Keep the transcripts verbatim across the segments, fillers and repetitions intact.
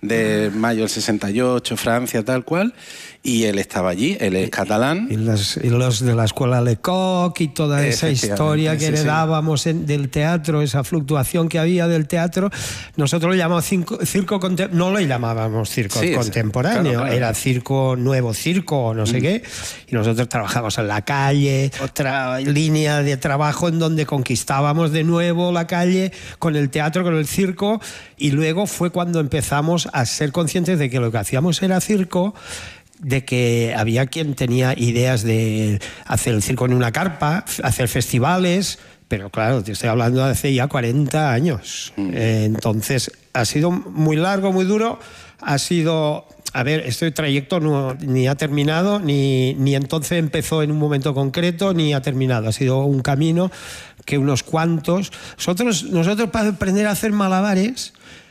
de mayo del sesenta y ocho, Francia, tal cual, y él estaba allí, él es catalán. Y los, y los de la escuela Lecoq y toda esa historia que heredábamos sí, sí. En, del teatro, esa fluctuación que había del teatro, nosotros lo llamamos circo, circo no lo llamábamos circo sí, contemporáneo, claro, claro. Era circo, nuevo circo, no sé mm. qué, y nosotros trabajamos en la calle, otra línea de trabajo en donde conquistábamos de nuevo la calle con el teatro, con el circo, y luego fue cuando empezamos a ser conscientes de que lo que hacíamos era circo, de que había quien tenía ideas de hacer el circo en una carpa, hacer festivales, pero claro, te estoy hablando de hace ya cuarenta años. Mm. Eh, entonces, ha sido muy largo, muy duro, ha sido... A ver, este trayecto no, ni ha terminado, ni, ni entonces empezó en un momento concreto, ni ha terminado. Ha sido un camino que unos cuantos... Nosotros, nosotros para aprender a hacer malabares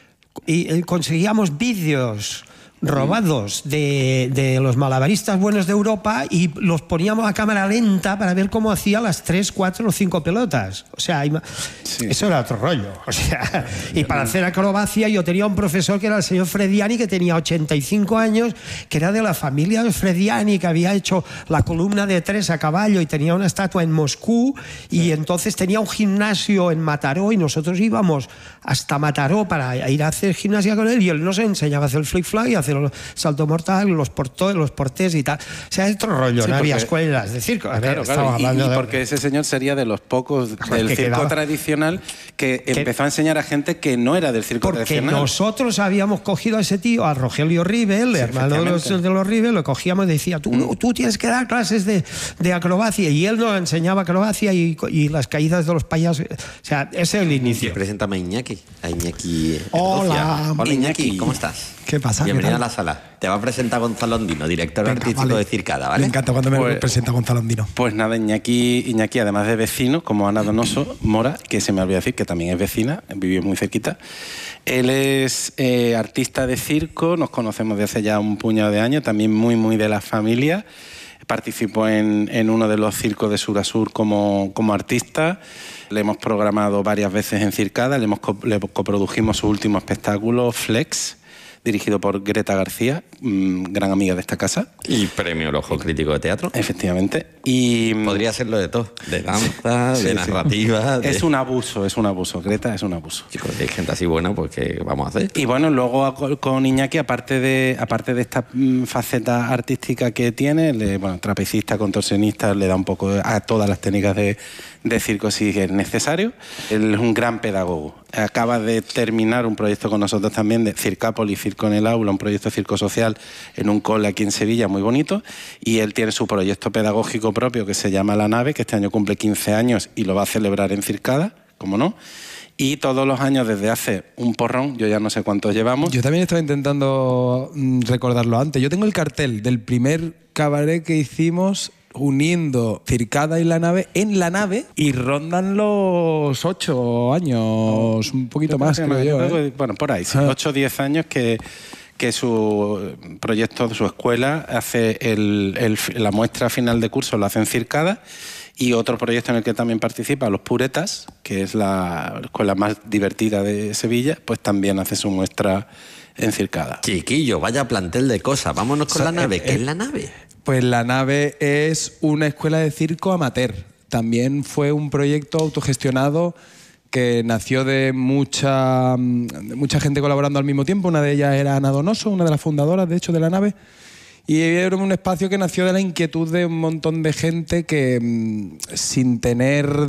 y, y conseguíamos vídeos robados de, de los malabaristas buenos de Europa y los poníamos a cámara lenta para ver cómo hacía las tres, cuatro o cinco pelotas. O sea, sí. Eso era otro rollo. O sea, y para hacer acrobacia yo tenía un profesor que era el señor Frediani, que tenía ochenta y cinco años, que era de la familia de Frediani, que había hecho la columna de tres a caballo y tenía una estatua en Moscú, y entonces tenía un gimnasio en Mataró y nosotros íbamos hasta Mataró para ir a hacer gimnasia con él, y él nos enseñaba a hacer el flick-flag y a hacer el salto mortal, los, porto, los portés y tal. O sea, es otro rollo, sí, no había escuelas de circo. A ver, claro, claro. Y, y de... porque ese señor sería de los pocos del circo quedaba... tradicional que, que empezó a enseñar a gente que no era del circo porque tradicional. Porque nosotros habíamos cogido a ese tío, a Rogelio Rivel, el sí, hermano de los, de los Rivel, lo cogíamos y decía, tú, mm. tú tienes que dar clases de, de acrobacia, y él nos enseñaba acrobacia y, y las caídas de los payasos. O sea, ese es el inicio. Preséntame a Iñaki. A Iñaki. Hola. Hola, Iñaki, ¿cómo estás? ¿Qué pasa? Bienvenido a la sala. Te va a presentar Gonzalo Ondino, director Venga, artístico vale. de Circada, ¿vale? Me encanta cuando me pues, presenta Gonzalo Ondino. Pues nada, Iñaki, Iñaki, además de vecino, como Ana Donoso Mora, que se me olvidó decir que también es vecina, vivió muy cerquita. Él es eh, artista de circo, nos conocemos desde hace ya un puñado de años, también muy, muy de la familia. Participó en, en uno de los circos de Sur a Sur como, como artista. Le hemos programado varias veces en Circada, le, hemos, le coprodujimos su último espectáculo, Flex, dirigido por Greta García, mmm, gran amiga de esta casa. Y premio El Ojo Crítico de Teatro. Efectivamente. Y podría hacerlo de todo, de danza, sí, de narrativa... Sí. De... Es un abuso, es un abuso. Greta es un abuso. Chicos, hay gente así buena, pues ¿qué vamos a hacer? Y bueno, luego con Iñaki, aparte de, aparte de esta faceta artística que tiene, le, bueno, trapecista, contorsionista, le da un poco a todas las técnicas de, de circo si es necesario. Él es un gran pedagogo. Acaba de terminar un proyecto con nosotros también de Circápolis, Circo en el Aula, un proyecto de circo social en un cole aquí en Sevilla, muy bonito, y él tiene su proyecto pedagógico propio que se llama La Nave, que este año cumple quince años y lo va a celebrar en Circada, como no, y todos los años desde hace un porrón, yo ya no sé cuántos llevamos. Yo también estaba intentando recordarlo antes. Yo tengo el cartel del primer cabaret que hicimos uniendo Circada y La Nave en La Nave, y rondan los ocho años, un poquito más, creo yo. ¿eh? Bueno, por ahí, sí, ocho o diez años que, que su proyecto, su escuela, hace el, el, la muestra final de curso, lo hace en Circada, y otro proyecto en el que también participa, Los Puretas, que es la escuela más divertida de Sevilla, pues también hace su muestra en Circada. Chiquillo, vaya plantel de cosas. Vámonos con o sea, La Nave. Eh, ¿Qué es La Nave? Pues La Nave es una escuela de circo amateur. También fue un proyecto autogestionado que nació de mucha, de mucha gente colaborando al mismo tiempo. Una de ellas era Ana Donoso, una de las fundadoras, de hecho, de La Nave. Y era un espacio que nació de la inquietud de un montón de gente que, sin tener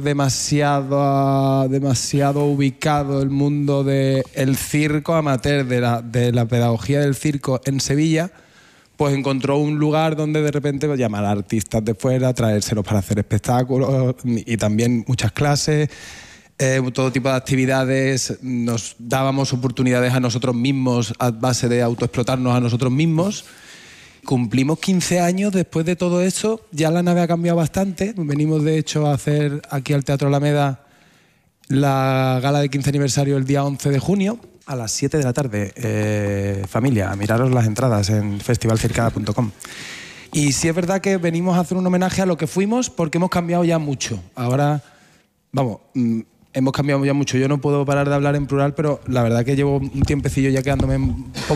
demasiado, demasiado ubicado el mundo del circo amateur, de la, de la pedagogía del circo en Sevilla, pues encontró un lugar donde de repente llamar a artistas de fuera, traérselos para hacer espectáculos y también muchas clases, eh, todo tipo de actividades. Nos dábamos oportunidades a nosotros mismos a base de autoexplotarnos a nosotros mismos. Cumplimos quince años después de todo eso. Ya La Nave ha cambiado bastante. Venimos de hecho a hacer aquí al Teatro Alameda la gala de quince aniversario el día once de junio. A las siete de la tarde, eh, familia, a miraros las entradas en festival circada punto com. Y sí es verdad que venimos a hacer un homenaje a lo que fuimos, porque hemos cambiado ya mucho. Ahora, vamos, mmm, hemos cambiado ya mucho. Yo no puedo parar de hablar en plural, pero la verdad que llevo un tiempecillo ya quedándome un poco